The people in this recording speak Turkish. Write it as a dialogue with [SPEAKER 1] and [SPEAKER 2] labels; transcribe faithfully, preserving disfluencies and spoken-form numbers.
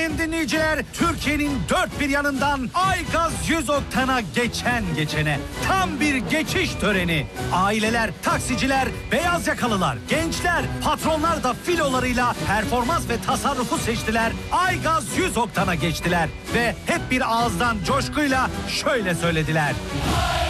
[SPEAKER 1] Sayın dinleyiciler, Türkiye'nin dört bir yanından Aygaz yüz oktana geçen geçene tam bir geçiş töreni. Aileler, taksiciler, beyaz yakalılar, gençler, patronlar da filolarıyla performans ve tasarrufu seçtiler. Aygaz yüz oktana geçtiler ve hep bir ağızdan coşkuyla şöyle söylediler.